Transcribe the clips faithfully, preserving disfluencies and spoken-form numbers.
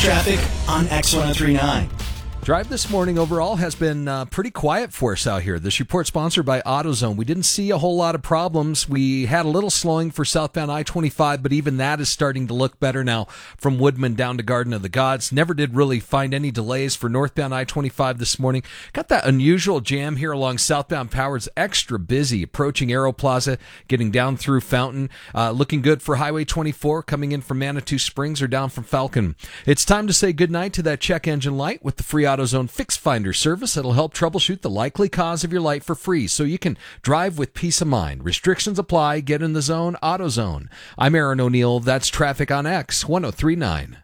Traffic on X one oh three point nine. Drive this morning overall has been uh, pretty quiet for us out here. This report sponsored by AutoZone. We didn't see a whole lot of problems. We had a little slowing for southbound I twenty-five, but even that is starting to look better now from Woodman down to Garden of the Gods. Never did really find any delays for northbound I twenty-five this morning. Got that unusual jam here along southbound Powers, extra busy, approaching Aero Plaza, getting down through Fountain. Uh, looking good for Highway twenty-four, coming in from Manitou Springs or down from Falcon. It's time to say goodnight to that check engine light with the free AutoZone Fix Finder service that'll help troubleshoot the likely cause of your light for free so you can drive with peace of mind. Restrictions apply. Get in the zone. AutoZone. I'm Aaron O'Neill. That's Traffic on X one oh three point nine.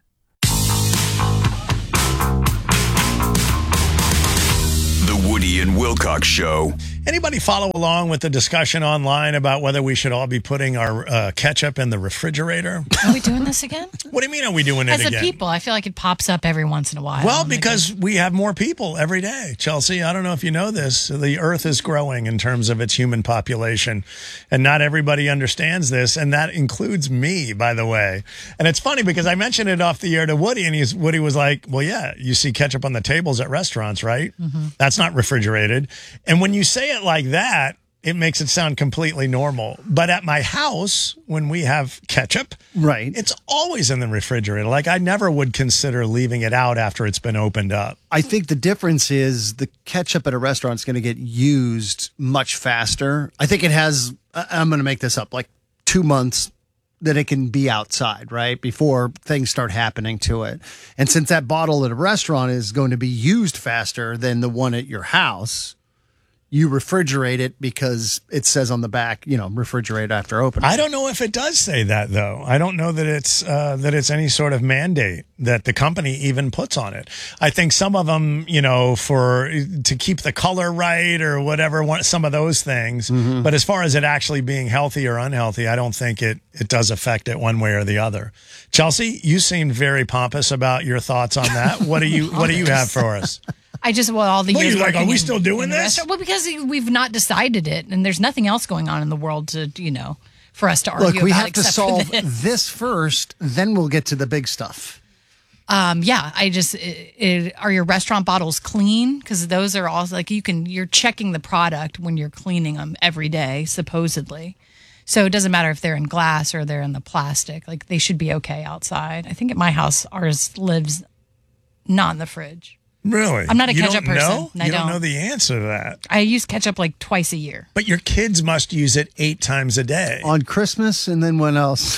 The Woody and Wilcox Show. Anybody follow along with the discussion online about whether we should all be putting our uh, ketchup in the refrigerator? Are we doing this again? What do you mean, are we doing it As again? a people, I feel like it pops up every once in a while. Well, because we have more people every day. Chelsea, I don't know if you know this. The earth is growing in terms of its human population, and not everybody understands this, and that includes me, by the way. And it's funny because I mentioned it off the air to Woody, and he's, Woody was like, well, yeah, you see ketchup on the tables at restaurants, right? Mm-hmm. That's not refrigerated. And when you say it like that, it makes it sound completely normal. But at my house, when we have ketchup, right, it's always in the refrigerator. Like, I never would consider leaving it out after it's been opened up. I think the difference is the ketchup at a restaurant is going to get used much faster. I think it has, I'm going to make this up, like two months that it can be outside, right, before things start happening to it. And since that bottle at a restaurant is going to be used faster than the one at your house, you refrigerate it because it says on the back, you know, refrigerate after opening. I don't know if it does say that, though. I don't know that it's uh, that it's any sort of mandate that the company even puts on it. I think some of them, you know, for to keep the color right or whatever, some of those things. Mm-hmm. But as far as it actually being healthy or unhealthy, I don't think it it does affect it one way or the other. Chelsea, you seemed very pompous about your thoughts on that. What do you What do you have for us? I just, well, all the what years. Are you like, are we in, still doing this? Well, because we've not decided it, and there's nothing else going on in the world to, you know, for us to argue Look, we about. have to solve this. this first, then we'll get to the big stuff. Um, yeah, I just, it, it, are your restaurant bottles clean? Because those are also, like, you can, you're checking the product when you're cleaning them every day, supposedly. So it doesn't matter if they're in glass or they're in the plastic. Like, they should be okay outside. I think at my house, ours lives not in the fridge. Really? I'm not a you ketchup don't person. Know? I you don't. don't know the answer to that. I use ketchup like twice a year. But your kids must use it eight times a day. On Christmas, and then when else?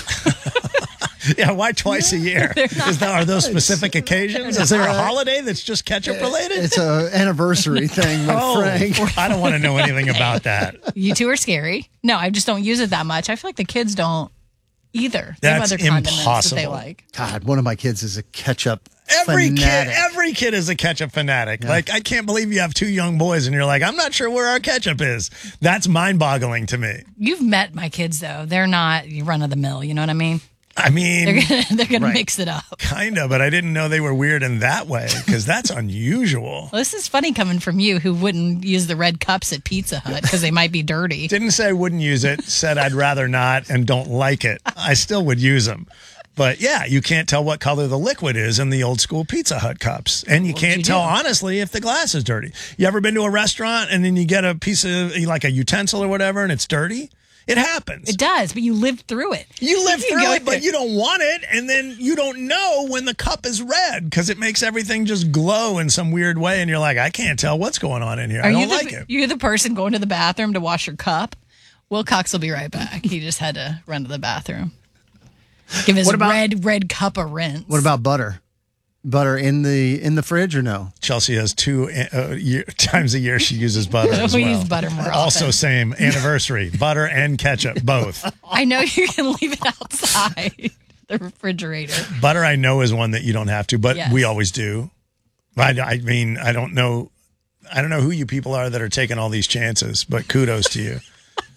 Yeah, why twice a year? Is that, are those specific occasions? Is there a holiday that's just ketchup related? It's an anniversary thing with oh, Frank. I don't want to know anything about that. You two are scary. No, I just don't use it that much. I feel like the kids don't either. They That's have other condiments impossible. that they like. God, one of my kids is a ketchup Every fanatic. kid, every kid is a ketchup fanatic. Yeah. Like, I can't believe you have two young boys and you're like, I'm not sure where our ketchup is. That's mind-boggling to me. You've met my kids, though. They're not run of the mill. You know what I mean? I mean, they're gonna, they're gonna right. mix it up. Kind of, but I didn't know they were weird in that way because that's unusual. Well, this is funny coming from you, who wouldn't use the red cups at Pizza Hut because they might be dirty. Didn't say I wouldn't use it. Said I'd rather not and don't like it. I still would use them. But yeah, you can't tell what color the liquid is in the old school Pizza Hut cups. And you What can't would you tell, do? honestly, if the glass is dirty. You ever been to a restaurant and then you get a piece of, like a utensil or whatever, and it's dirty? It happens. It does, but you lived through it. You live You through go it, but there. you don't want it, and then you don't know when the cup is red because it makes everything just glow in some weird way, and you're like, I can't tell what's going on in here. Are I don't you the, like it. You're the person going to the bathroom to wash your cup? Wilcox will be right back. He just had to run to the bathroom. Give his What about- red red cup a rinse. What about butter? Butter in the in the fridge or no? Chelsea has two uh, year, times a year she uses butter as We well. use butter more Also often. same anniversary, butter and ketchup, both. I know you can leave it outside the refrigerator. Butter I know is one that you don't have to, but Yes. we always do. I, I mean, I don't know. I don't know who you people are that are taking all these chances, but kudos to you.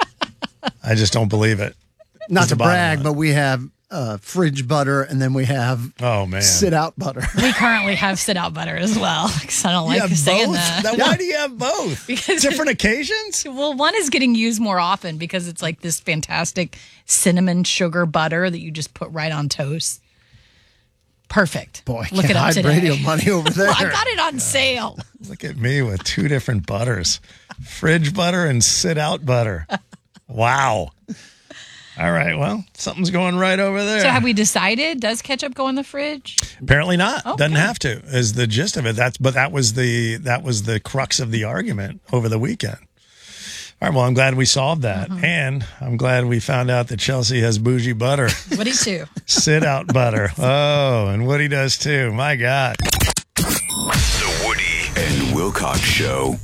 I just don't believe it. Not Is to the bottom brag, line. but we have uh, fridge butter, and then we have Oh, man. sit out butter. We currently have sit out butter as well. Because I don't You like have saying both? that. Then Why do you have both? Because- Different occasions? Well, one is getting used more often because it's like this fantastic cinnamon sugar butter that you just put right on toast. Perfect. Boy, I Look can't it up hide today. radio money over there. Well, I got it on sale. Look at me with two different butters. Fridge butter and sit-out butter. Wow. All right, well, something's going right over there. So have we decided? Does ketchup go in the fridge? Apparently not. Okay. Doesn't have to. Is the gist of it. That's but that was the that was the crux of the argument over the weekend. All right, well, I'm glad we solved that. Mm-hmm. And I'm glad we found out that Chelsea has bougie butter. Woody too. Sit out butter. Oh, and Woody does too. My God. The Woody and Wilcox Show.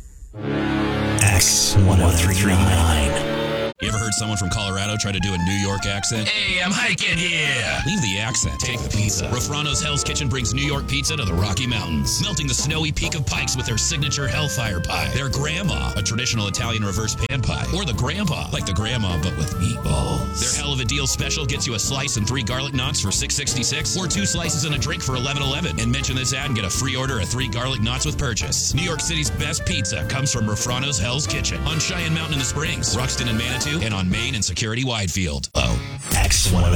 X one oh three point nine. You ever heard someone from Colorado try to do a New York accent? Hey, I'm hiking here. Leave the accent. Take the pizza. Rofrano's Hell's Kitchen brings New York pizza to the Rocky Mountains, melting the snowy peak of Pikes with their signature Hellfire Pie, their Grandma, a traditional Italian reverse pan pie, or the Grandpa, like the Grandma but with meatballs. Their Hell of a Deal special gets you a slice and three garlic knots for six sixty-six, or two slices and a drink for eleven eleven. And mention this ad and get a free order of three garlic knots with purchase. New York City's best pizza comes from Rofrano's Hell's Kitchen on Cheyenne Mountain in the Springs, Ruxton and Manitou, and on Main and Security Widefield. Oh. X one oh